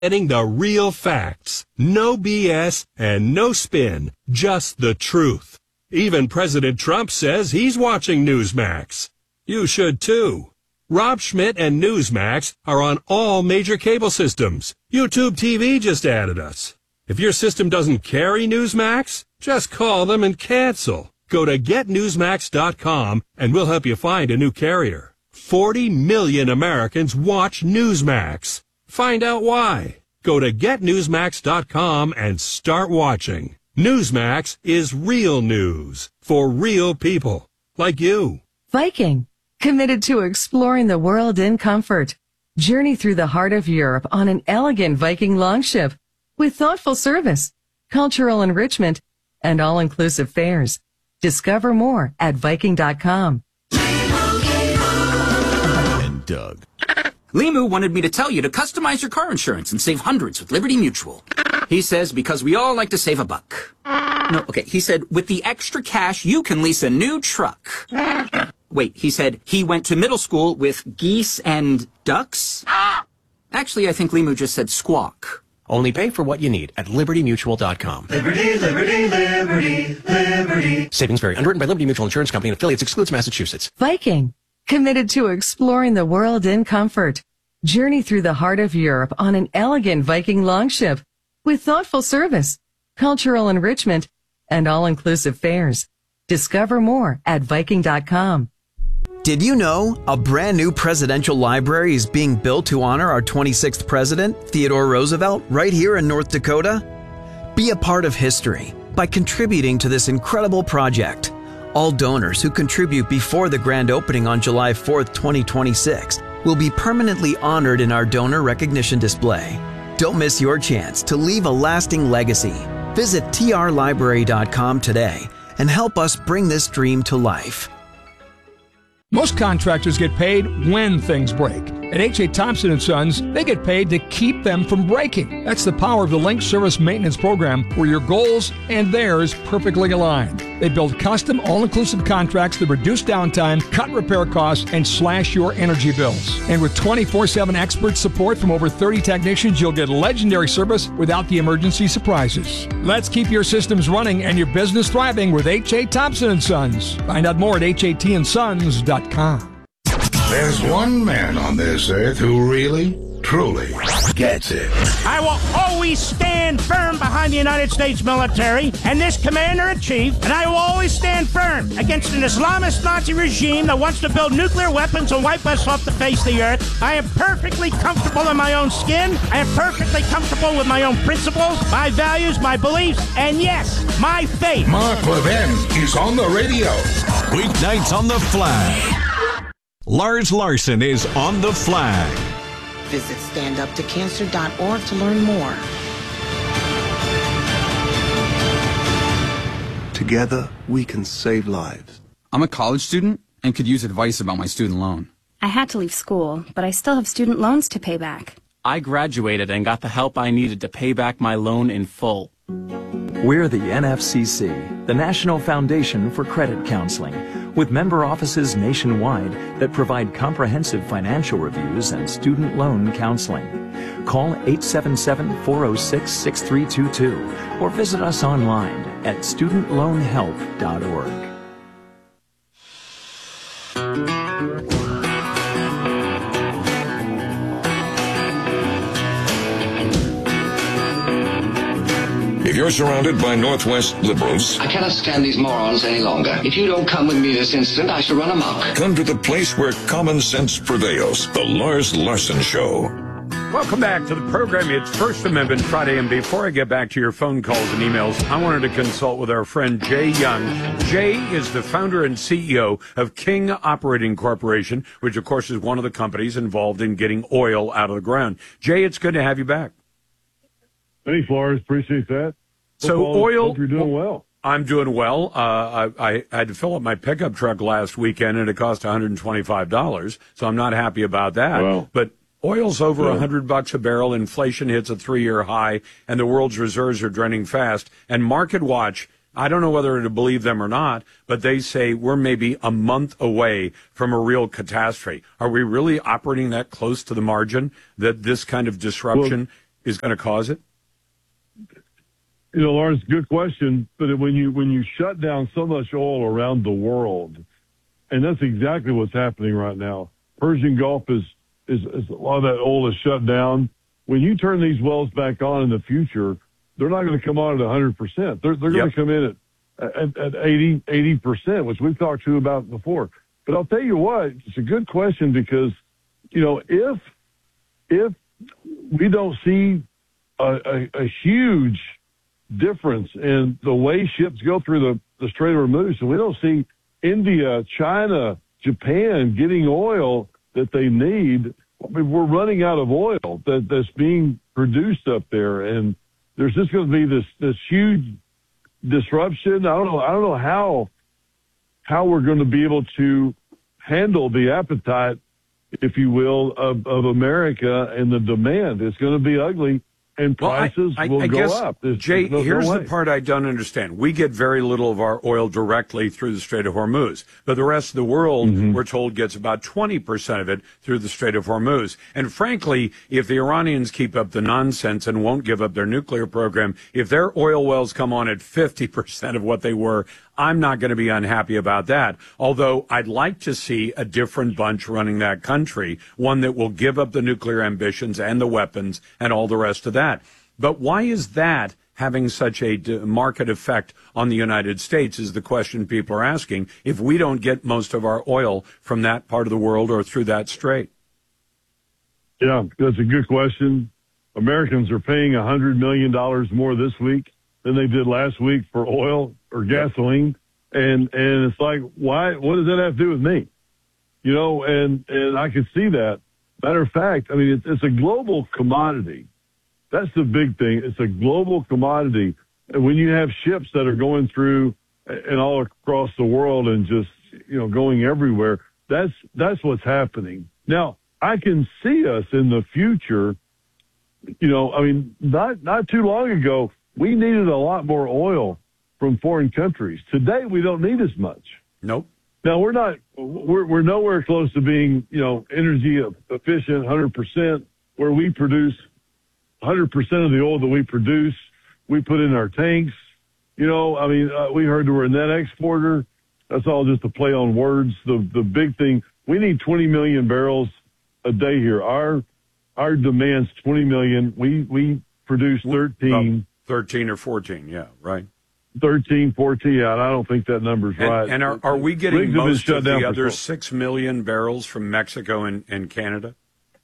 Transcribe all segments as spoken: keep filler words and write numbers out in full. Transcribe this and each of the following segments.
Getting the real facts. No B S and no spin. Just the truth. Even President Trump says he's watching Newsmax. You should too. Rob Schmidt and Newsmax are on all major cable systems. YouTube T V just added us. If your system doesn't carry Newsmax, just call them and cancel. Go to get newsmax dot com and we'll help you find a new carrier. forty million Americans watch Newsmax. Find out why. Go to get newsmax dot com and start watching. Newsmax is real news for real people like you. Viking, committed to exploring the world in comfort. Journey through the heart of Europe on an elegant Viking longship with thoughtful service, cultural enrichment, and all-inclusive fares. Discover more at viking dot com. And Doug. Limu wanted me to tell you to customize your car insurance and save hundreds with Liberty Mutual. He says because we all like to save a buck. No, okay, he said with the extra cash you can lease a new truck. Wait, he said he went to middle school with geese and ducks? Actually, I think Limu just said squawk. Only pay for what you need at liberty mutual dot com. Liberty, liberty, liberty, liberty. Savings vary. Underwritten by Liberty Mutual Insurance Company and affiliates. Excludes Massachusetts. Viking, committed to exploring the world in comfort. Journey through the heart of Europe on an elegant Viking longship with thoughtful service, cultural enrichment, and all-inclusive fares. Discover more at viking dot com. Did you know a brand new presidential library is being built to honor our twenty-sixth president, Theodore Roosevelt, right here in North Dakota? Be a part of history by contributing to this incredible project. All donors who contribute before the grand opening on July fourth, twenty twenty-six will be permanently honored in our donor recognition display. Don't miss your chance to leave a lasting legacy. Visit T R library dot com today and help us bring this dream to life. Most contractors get paid when things break. At H A. Thompson and Sons, they get paid to keep them from breaking. That's the power of the Link Service Maintenance Program, where your goals and theirs perfectly align. They build custom, all-inclusive contracts that reduce downtime, cut repair costs, and slash your energy bills. And with twenty-four seven expert support from over thirty technicians, you'll get legendary service without the emergency surprises. Let's keep your systems running and your business thriving with H A. Thompson and Sons. Find out more at H A T and sons dot com. There's one man on this earth who really, truly gets it. I will always stand firm behind the United States military and this commander-in-chief, and I will always stand firm against an Islamist Nazi regime that wants to build nuclear weapons and wipe us off the face of the earth. I am perfectly comfortable in my own skin. I am perfectly comfortable with my own principles, my values, my beliefs, and yes, my faith. Mark Levin is on the radio. Weeknights on the Flag. Lars Larson is on the Flag. Visit stand up to cancer dot org to learn more. Together, we can save lives. I'm a college student and could use advice about my student loan. I had to leave school, but I still have student loans to pay back. I graduated and got the help I needed to pay back my loan in full. We're the N F C C, the National Foundation for Credit Counseling, with member offices nationwide that provide comprehensive financial reviews and student loan counseling. Call eight seven seven, four oh six, six three two two or visit us online at student loan help dot org. If you're surrounded by Northwest liberals, I cannot stand these morons any longer. If you don't come with me this instant, I shall run amok. Come to the place where common sense prevails. The Lars Larson Show. Welcome back to the program. It's First Amendment Friday, and before I get back to your phone calls and emails, I wanted to consult with our friend Jay Young. Jay is the founder and C E O of King Operating Corporation, which of course is one of the companies involved in getting oil out of the ground. Jay, it's good to have you back. Thanks, Lars. Appreciate that. So hope all, oil, hope you're doing well. I'm doing well. Uh, I, I had to fill up my pickup truck last weekend, and it cost one hundred twenty-five dollars. So I'm not happy about that. Well, but oil's over yeah. one hundred bucks a barrel. Inflation hits a three-year high, and the world's reserves are draining fast. And Market Watch, I don't know whether to believe them or not, but they say we're maybe a month away from a real catastrophe. Are we really operating that close to the margin that this kind of disruption is going to cause it? You know, Lawrence, good question. But when you when you shut down so much oil around the world, and that's exactly what's happening right now. Persian Gulf is, is, is a lot of that oil is shut down. When you turn these wells back on in the future, they're not going to come on at one hundred percent. They're, they're Yep. going to come in at, at, at eighty, eighty percent, which we've talked to you about before. But I'll tell you what, it's a good question because, you know, if if we don't see a, a, a huge difference in the way ships go through the, the Strait of Hormuz, and we don't see India, China, Japan getting oil that they need, I mean, we're running out of oil that, that's being produced up there, and there's just going to be this this huge disruption. I don't know. I don't know how how we're going to be able to handle the appetite, if you will, of, of America and the demand. It's going to be ugly, and prices well, I, I, will I go guess, up. There's, Jay, there's no, here's no the way. part I don't understand. We get very little of our oil directly through the Strait of Hormuz, but the rest of the world, Mm-hmm. we're told, gets about twenty percent of it through the Strait of Hormuz. And frankly, if the Iranians keep up the nonsense and won't give up their nuclear program, if their oil wells come on at fifty percent of what they were, I'm not going to be unhappy about that. Although I'd like to see a different bunch running that country, one that will give up the nuclear ambitions and the weapons and all the rest of that. But why is that having such a d- market effect on the United States is the question people are asking if we don't get most of our oil from that part of the world or through that strait. Yeah, that's a good question. Americans are paying one hundred million dollars more this week than they did last week for oil or gasoline. And and it's like, why? What does that have to do with me? You know, and, and I can see that. Matter of fact, I mean, it's, it's a global commodity. That's the big thing. It's a global commodity. And when you have ships that are going through and all across the world and just, you know, going everywhere, that's, that's what's happening. Now, I can see us in the future, you know, I mean, not, not too long ago, we needed a lot more oil from foreign countries. Today, we don't need as much. Nope. Now, we're not, we're, we're nowhere close to being, you know, energy efficient, one hundred percent, where we produce one hundred percent of the oil that we produce, we put in our tanks. You know, I mean, uh, we heard we're a net exporter. That's all just a play on words. The the big thing, we need twenty million barrels a day here. Our our demand's twenty million. We we produce thirteen. thirteen or fourteen, yeah, right. thirteen, fourteen, yeah, and I don't think that number's And, right. and are, are we getting Rigs have been most shut of down the for other so- six million barrels from Mexico and, and Canada?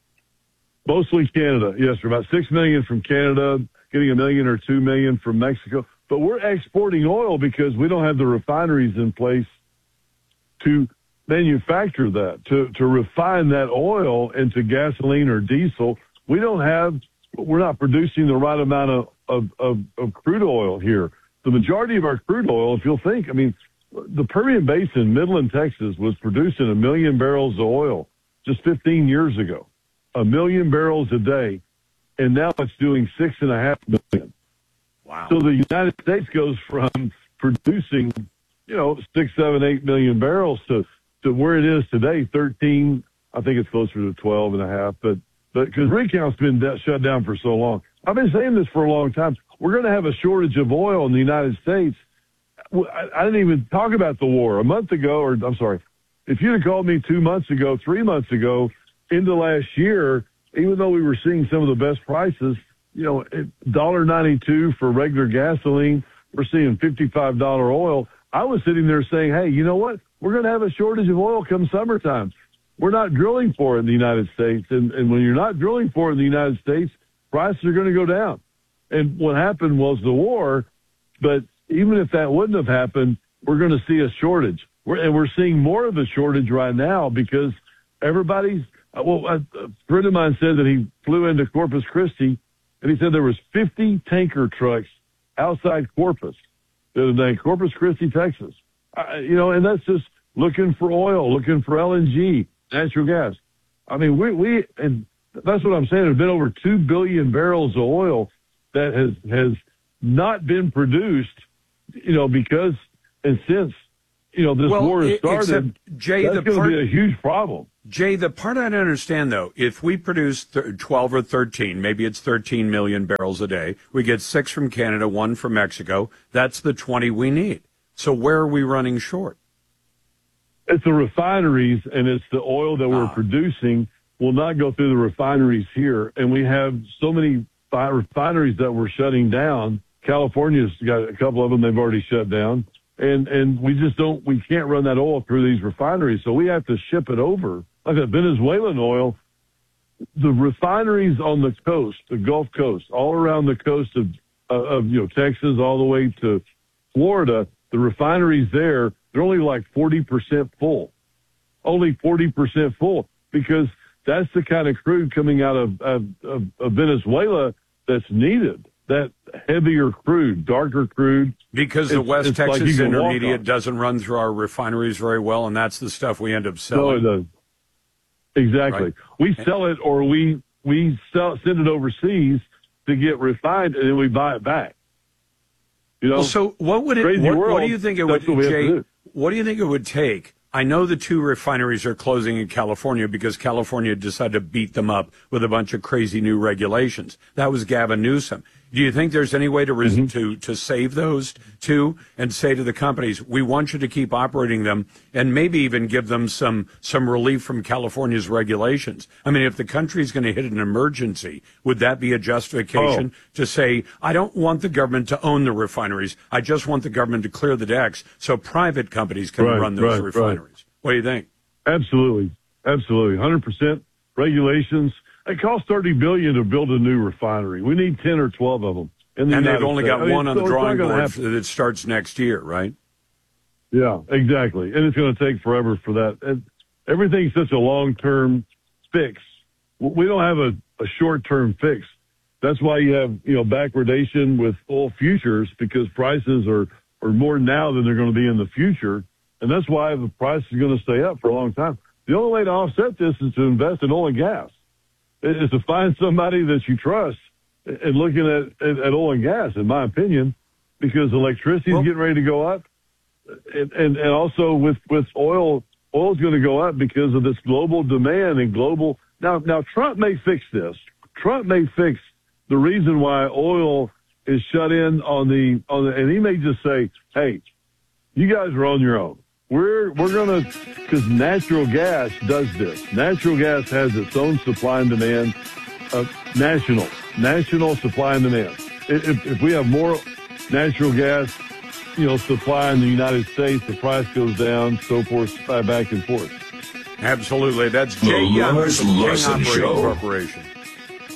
Mostly Canada, yes, sir. About six million from Canada, getting a million or two million from Mexico. But we're exporting oil because we don't have the refineries in place to manufacture that, to, to refine that oil into gasoline or diesel. We don't have, we're not producing the right amount of, of, of, of crude oil here. The majority of our crude oil, if you'll think, I mean, the Permian Basin, Midland, Texas, was producing a million barrels of oil just fifteen years ago. A million barrels a day, and now it's doing six and a half million. Wow. So the United States goes from producing, you know, six, seven, eight million barrels to, to where it is today, thirteen. I think it's closer to twelve and a half, but, but because rig count's been de- shut down for so long. I've been saying this for a long time. We're going to have a shortage of oil in the United States. I, I didn't even talk about the war a month ago, or I'm sorry, if you'd have called me two months ago, three months ago, into last year, even though we were seeing some of the best prices, you know, one dollar ninety-two for regular gasoline, we're seeing fifty-five dollars oil. I was sitting there saying, hey, you know what? We're going to have a shortage of oil come summertime. We're not drilling for it in the United States. And, and when you're not drilling for it in the United States, prices are going to go down. And what happened was the war, but even if that wouldn't have happened, we're going to see a shortage. We're, and we're seeing more of a shortage right now because everybody's, well, a friend of mine said that he flew into Corpus Christi, and he said there was fifty tanker trucks outside Corpus the other day, Corpus Christi, Texas. Uh, you know, and that's just looking for oil, looking for L N G, natural gas. I mean, we, we and that's what I'm saying. There's been over two billion barrels of oil that has, has not been produced, you know, because and since you know, this well, war has it, started, except, Jay, that's the going part, to be a huge problem. Jay, the part I don't understand, though, if we produce th- twelve or thirteen, maybe it's thirteen million barrels a day, we get six from Canada, one from Mexico, that's the twenty we need. So where are we running short? It's the refineries, and it's the oil that we're ah. producing will not go through the refineries here. And we have so many fi- refineries that we're shutting down. California's got a couple of them they've already shut down. And and we just don't, we can't run that oil through these refineries. So we have to ship it over. Like that Venezuelan oil, the refineries on the coast, the Gulf Coast, all around the coast of, uh, of you know, Texas all the way to Florida, the refineries there, they're only like forty percent full. Only forty percent full, because that's the kind of crude coming out of, of, of, of Venezuela that's needed. That heavier crude, darker crude. Because the West Texas like Intermediate doesn't run through our refineries very well, and that's the stuff we end up selling. No, it does. Exactly. Right. We sell it, or we we sell send it overseas to get refined, and then we buy it back. You know. Well, so what would it? What, world, what do you think it would? what Jay, what do you think it would take? I know the two refineries are closing in California because California decided to beat them up with a bunch of crazy new regulations. That was Gavin Newsom. Do you think there's any way to res- mm-hmm. to to save those two and say to the companies, we want you to keep operating them, and maybe even give them some some relief from California's regulations? I mean, if the country's going to hit an emergency, would that be a justification oh. to say, I don't want the government to own the refineries. I just want the government to clear the decks so private companies can right, run those right, refineries. Right. What do you think? Absolutely. Absolutely. one hundred percent regulations. It costs thirty billion dollars to build a new refinery. We need ten or twelve of them. In the and United they've only States. got I mean, one on so the drawing board happen. that starts next year, right? Yeah, exactly. And it's going to take forever for that. And everything's such a long-term fix. We don't have a, a short-term fix. That's why you have, you know, backwardation with oil futures, because prices are, are more now than they're going to be in the future. And that's why the price is going to stay up for a long time. The only way to offset this is to invest in oil and gas. Is to find somebody that you trust and looking at, at, at oil and gas, in my opinion, because electricity is well, getting ready to go up. And, and, and also with, with oil, oil is going to go up because of this global demand and global. Now, now Trump may fix this. Trump may fix the reason why oil is shut in on the, on the, and he may just say, hey, you guys are on your own. We're, we're going to, because natural gas does this. Natural gas has its own supply and demand, uh, national, national supply and demand. If, if we have more natural gas, you know, supply in the United States, the price goes down, so forth, back and forth. Absolutely. That's Jay Young, King Operating Corporation.